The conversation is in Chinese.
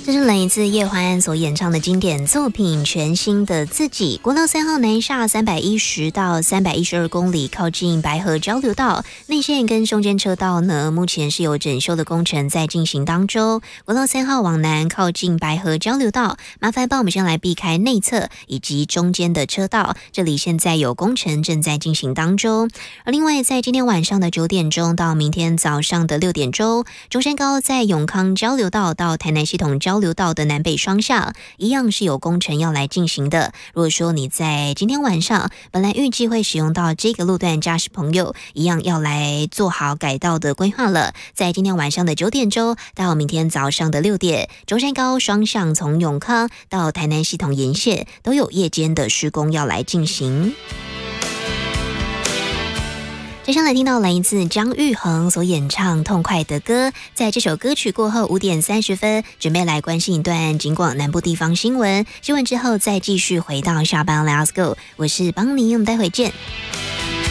这是来自叶欢安所演唱的经典作品《全新的自己》。国道3号南下310到312公里，靠近白河交流道内线跟中间车道呢，目前是有整修的工程在进行当中。国道3号往南靠近白河交流道，麻烦帮我们先来避开内侧以及中间的车道，这里现在有工程正在进行当中。而另外，在今天晚上的9点钟到明天早上的6点钟，中山高在永康交流道到台南系统交流道的南北双向一样是有工程要来进行的。如果说你在今天晚上本来预计会使用到这个路段，驾驶朋友一样要来做好改道的规划了。在今天晚上的9点钟到明天早上的6点，中山高双向从永康到台南系统沿线都有夜间的施工要来进行。接下来听到来自姜育恒所演唱《痛快的歌》。在这首歌曲过后5点30分，准备来关心一段警广南部地方新闻。新闻之后再继续回到下班 Let's Go， 我是邦尼，我们待会见。